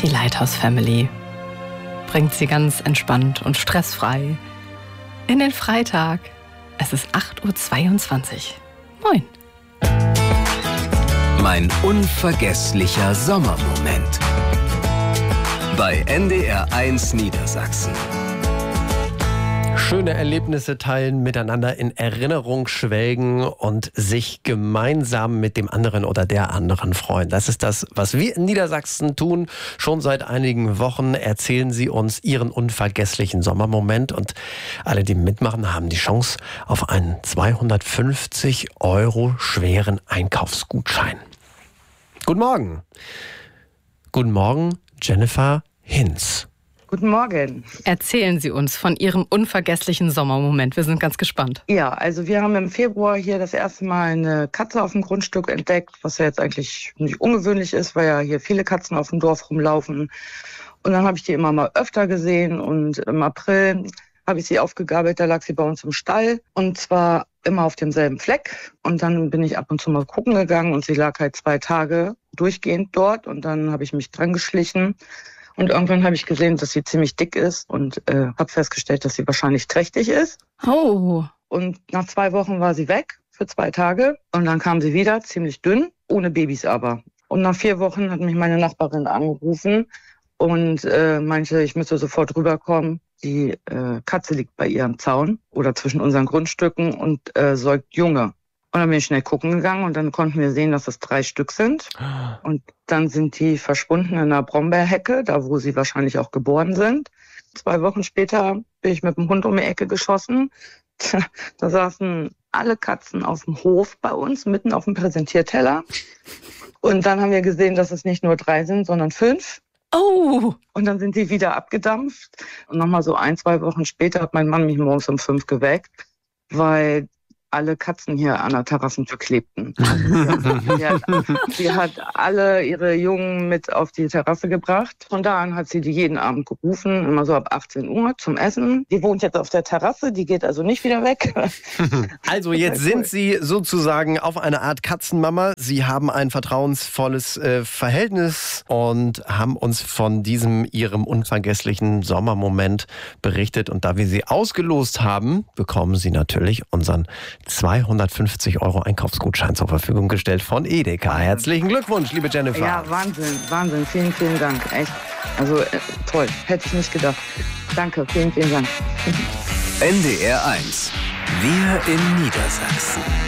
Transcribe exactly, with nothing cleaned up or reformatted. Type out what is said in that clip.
Die Lighthouse Family bringt sie ganz entspannt und stressfrei in den Freitag. Es ist acht Uhr zweiundzwanzig. Moin. Mein unvergesslicher Sommermoment. Bei N D R eins Niedersachsen. Schöne Erlebnisse teilen, miteinander in Erinnerung schwelgen und sich gemeinsam mit dem anderen oder der anderen freuen. Das ist das, was wir in Niedersachsen tun. Schon seit einigen Wochen erzählen Sie uns Ihren unvergesslichen Sommermoment. Und alle, die mitmachen, haben die Chance auf einen zweihundertfünfzig Euro schweren Einkaufsgutschein. Guten Morgen. Guten Morgen, Jennifer Hinz. Guten Morgen. Erzählen Sie uns von Ihrem unvergesslichen Sommermoment. Wir sind ganz gespannt. Ja, also wir haben im Februar hier das erste Mal eine Katze auf dem Grundstück entdeckt, was ja jetzt eigentlich nicht ungewöhnlich ist, weil ja hier viele Katzen auf dem Dorf rumlaufen. Und dann habe ich die immer mal öfter gesehen und im April habe ich sie aufgegabelt, da lag sie bei uns im Stall und zwar immer auf demselben Fleck. Und dann bin ich ab und zu mal gucken gegangen und sie lag halt zwei Tage durchgehend dort und dann habe ich mich dran geschlichen. Und irgendwann habe ich gesehen, dass sie ziemlich dick ist und äh, habe festgestellt, dass sie wahrscheinlich trächtig ist. Oh. Und nach zwei Wochen war sie weg für zwei Tage und dann kam sie wieder, ziemlich dünn, ohne Babys aber. Und nach vier Wochen hat mich meine Nachbarin angerufen und äh, meinte, ich müsste sofort rüberkommen. Die äh, Katze liegt bei ihr am Zaun oder zwischen unseren Grundstücken und äh, säugt Junge. Und dann bin ich schnell gucken gegangen und dann konnten wir sehen, dass es drei Stück sind. Und dann sind die verschwunden in einer Brombeerhecke, da wo sie wahrscheinlich auch geboren sind. Zwei Wochen später bin ich mit dem Hund um die Ecke geschossen. Da saßen alle Katzen auf dem Hof bei uns, mitten auf dem Präsentierteller. Und dann haben wir gesehen, dass es nicht nur drei sind, sondern fünf. Oh. Und dann sind die wieder abgedampft. Und nochmal so ein, zwei Wochen später hat mein Mann mich morgens um fünf geweckt, weil alle Katzen hier an der Terrassentür klebten. Also sie, hat, sie hat alle ihre Jungen mit auf die Terrasse gebracht. Von da an hat sie die jeden Abend gerufen, immer so ab achtzehn Uhr zum Essen. Die wohnt jetzt auf der Terrasse, die geht also nicht wieder weg. Also jetzt cool. sind Sie sozusagen auf eine Art Katzenmama. Sie haben ein vertrauensvolles äh, Verhältnis und haben uns von diesem Ihrem unvergesslichen Sommermoment berichtet. Und da wir Sie ausgelost haben, bekommen Sie natürlich unseren zweihundertfünfzig Euro Einkaufsgutschein zur Verfügung gestellt von Edeka. Herzlichen Glückwunsch, liebe Jennifer. Ja, Wahnsinn, Wahnsinn. Vielen, vielen Dank. Echt. Also äh, toll. Hätte ich nicht gedacht. Danke, vielen, vielen Dank. N D R eins. Wir in Niedersachsen.